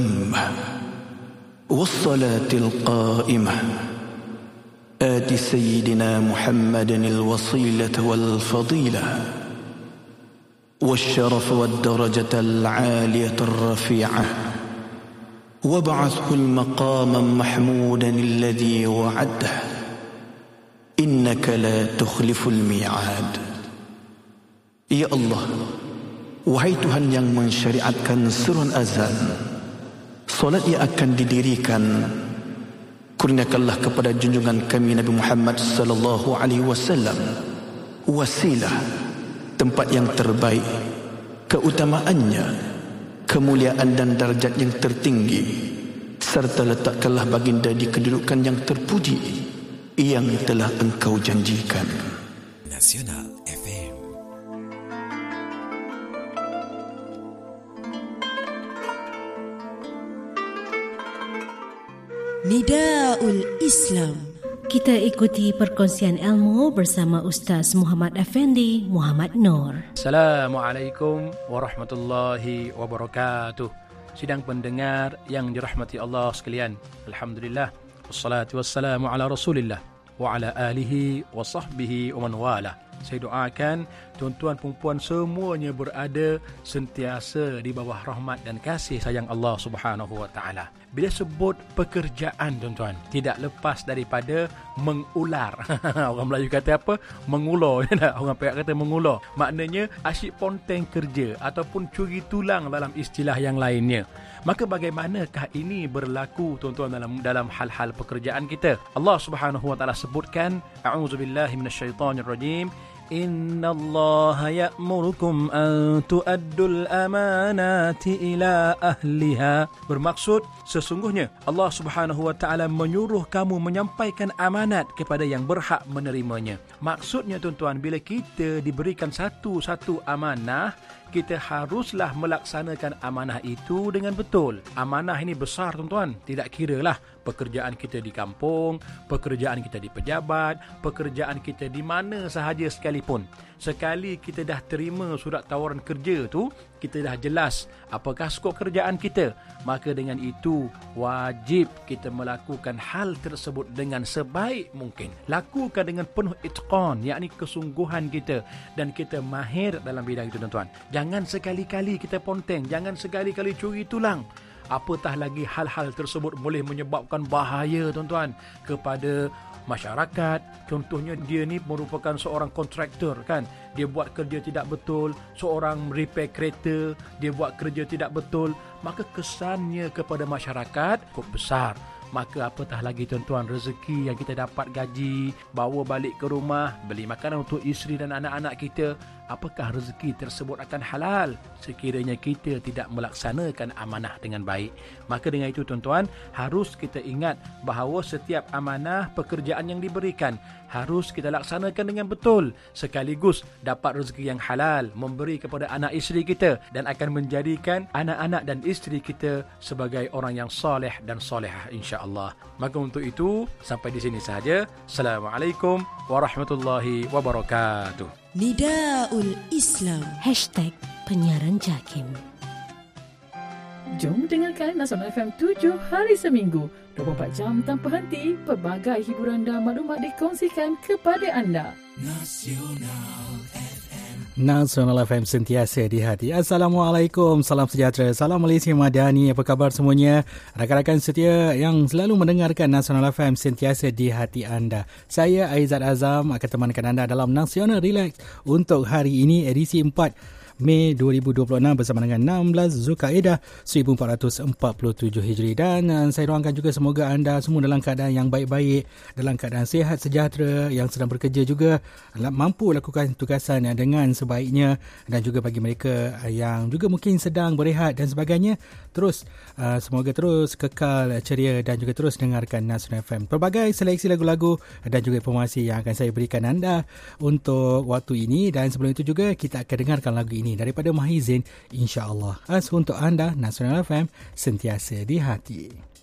والصلاة القائمة آت سيدنا محمد الوصيلة والفضيلة والشرف والدرجة العالية الرفيعة وابعثه المقام محمودا الذي وعده إنك لا تخلف الميعاد. Ya Allah, wahai Tuhan yang mensyariatkan surun azan, solat yang akan didirikan, kurniakanlah kepada junjungan kami Nabi Muhammad sallallahu alaihi wasallam wasilah, tempat yang terbaik, keutamaannya, kemuliaan dan darjat yang tertinggi, serta letakkanlah baginda di kedudukan yang terpuji yang telah engkau janjikan. Nasional FM. Nidaul Islam. Kita ikuti perkongsian ilmu bersama Ustaz Muhammad Effendi Muhammad Nur. Assalamualaikum warahmatullahi wabarakatuh. Sidang pendengar yang dirahmati Allah sekalian, alhamdulillah, wassalatu wassalamu ala Rasulillah wa ala alihi wa sahbihi wa man wala. Saya doakan tuan-tuan perempuan semuanya berada sentiasa di bawah rahmat dan kasih sayang Allah Subhanahu wa taala. Bila sebut pekerjaan, tuan-tuan, tidak lepas daripada mengular. Orang Melayu kata apa? Mengulur. Orang Perak kata mengulur. Maknanya asyik ponteng kerja ataupun curi tulang dalam istilah yang lainnya. Maka bagaimanakah ini berlaku, tuan-tuan, dalam hal-hal pekerjaan kita? Allah Subhanahu wa taala sebutkan, a'udzubillahi minasyaitonirrajim, innallaha ya'murukum an tu'addul amanati ila ahliha. Bermaksud, sesungguhnya Allah Subhanahu wa taala menyuruh kamu menyampaikan amanat kepada yang berhak menerimanya. Maksudnya, tuan-tuan, bila kita diberikan satu-satu amanah, kita haruslah melaksanakan amanah itu dengan betul. Amanah ini besar, tuan-tuan. Tidak kiralah pekerjaan kita di kampung, pekerjaan kita di pejabat, pekerjaan kita di mana sahaja sekalipun. Sekali kita dah terima surat tawaran kerja tu, kita dah jelas apakah skop kerjaan kita, maka dengan itu wajib kita melakukan hal tersebut dengan sebaik mungkin. Lakukan dengan penuh itqan, yakni kesungguhan kita, dan kita mahir dalam bidang itu, tuan-tuan. Jangan sekali-kali kita ponteng, jangan sekali-kali curi tulang. Apatah lagi hal-hal tersebut boleh menyebabkan bahaya, tuan-tuan, kepada masyarakat. Contohnya, dia ni merupakan seorang kontraktor, kan, dia buat kerja tidak betul. Seorang repair kereta, dia buat kerja tidak betul, maka kesannya kepada masyarakat cukup besar. Maka apatah lagi, tuan-tuan, rezeki yang kita dapat, gaji, bawa balik ke rumah, beli makanan untuk isteri dan anak-anak kita, apakah rezeki tersebut akan halal sekiranya kita tidak melaksanakan amanah dengan baik? Maka dengan itu, tuan-tuan, harus kita ingat bahawa setiap amanah pekerjaan yang diberikan harus kita laksanakan dengan betul, sekaligus dapat rezeki yang halal, memberi kepada anak isteri kita, dan akan menjadikan anak-anak dan isteri kita sebagai orang yang soleh dan solehah, insya-Allah. Maka untuk itu, sampai di sini sahaja. Assalamualaikum warahmatullahi wabarakatuh. Nidaul Islam. #penyiaran JAKIM. Jom dengarkan Nasional FM 7 hari seminggu, 24 jam tanpa henti. Pelbagai hiburan dan maklumat dikongsikan kepada anda. Nasional FM sentiasa di hati. Assalamualaikum, salam sejahtera, salam Malaysia Madani. Apa khabar semuanya? Rakan-rakan setia yang selalu mendengarkan Nasional FM sentiasa di hati anda. Saya Aizat Azam akan temankan anda dalam Nasional Relax untuk hari ini, edisi 4 Mei 2026 bersama dengan 16 Zulkaidah 1447 Hijri. Dan saya doakan juga semoga anda semua dalam keadaan yang baik-baik, dalam keadaan sihat sejahtera, yang sedang bekerja juga mampu lakukan tugasan dengan sebaiknya, dan juga bagi mereka yang juga mungkin sedang berehat dan sebagainya, terus semoga terus kekal ceria dan juga terus dengarkan Nasional FM. Pelbagai seleksi lagu-lagu dan juga informasi yang akan saya berikan anda untuk waktu ini, dan sebelum itu juga kita akan dengarkan lagu ini daripada Mahizin, insya-Allah. Untuk anda, Nasional FM sentiasa di hati.